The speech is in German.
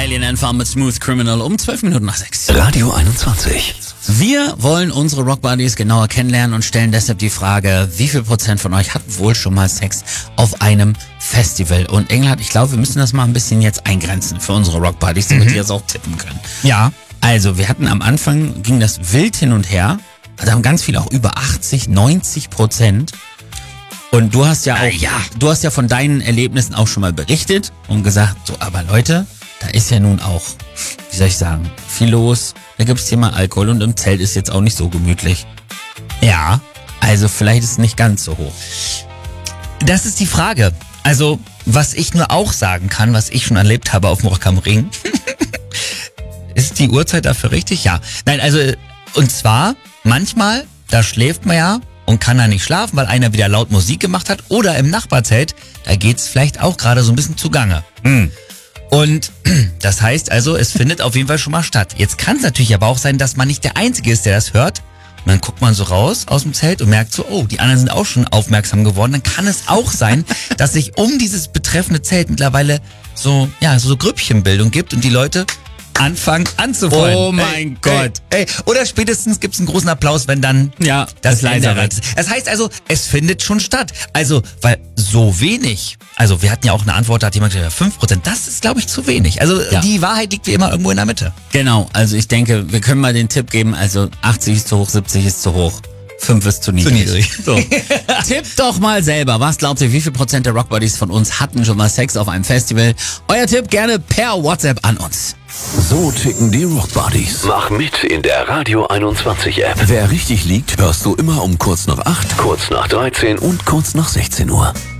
Alien and Farm mit Smooth Criminal um 12 Minuten nach 6. Radio 21. Wir wollen unsere Rock Buddies genauer kennenlernen und stellen deshalb die Frage, wie viel Prozent von euch hatten wohl schon mal Sex auf einem Festival? Und Engelhardt, ich glaube, wir müssen das mal ein bisschen jetzt eingrenzen für unsere Rock Buddies, damit die jetzt auch tippen können. Ja. Also, wir hatten am Anfang, ging das wild hin und her. Da haben ganz viele auch über 80-90%. Und du hast ja auch, du hast ja von deinen Erlebnissen auch schon mal berichtet und gesagt, so, aber Leute, da ist ja nun auch, wie soll ich sagen, viel los. Da gibt's Thema Alkohol und im Zelt ist jetzt auch nicht so gemütlich. Ja. Also vielleicht ist es nicht ganz so hoch. Das ist die Frage. Also, was ich nur auch sagen kann, was ich schon erlebt habe auf dem Rock am Ring. Ist die Uhrzeit dafür richtig? Ja. Nein, also, und zwar, manchmal, da schläft man ja und kann da nicht schlafen, weil einer wieder laut Musik gemacht hat. Oder im Nachbarzelt, da geht's vielleicht auch gerade so ein bisschen zugange. Und das heißt also, es findet auf jeden Fall schon mal statt. Jetzt kann es natürlich aber auch sein, dass man nicht der Einzige ist, der das hört. Und dann guckt man so raus aus dem Zelt und merkt so, oh, die anderen sind auch schon aufmerksam geworden. Dann kann es auch sein, dass sich um dieses betreffende Zelt mittlerweile so Grüppchenbildung gibt und die Leute anfangen anzufeuern. Oh mein Gott. Ey. Oder spätestens gibt's einen großen Applaus, wenn dann das leiser wird. Das heißt also, es findet schon statt. Also, weil so wenig, also wir hatten ja auch eine Antwort, da hat jemand gesagt, 5%, das ist glaube ich zu wenig. Also die Wahrheit liegt wie immer irgendwo in der Mitte. Genau, also ich denke, wir können mal den Tipp geben, also 80 ist zu hoch, 70 ist zu hoch. 5 ist zu niedrig. So. Tippt doch mal selber. Was glaubt ihr, wie viel Prozent der Rockbuddies von uns hatten schon mal Sex auf einem Festival? Euer Tipp gerne per WhatsApp an uns. So ticken die Rock Buddies. Mach mit in der Radio 21 App. Wer richtig liegt, hörst du immer um kurz nach 8, Kurz nach 13 und kurz nach 16 Uhr.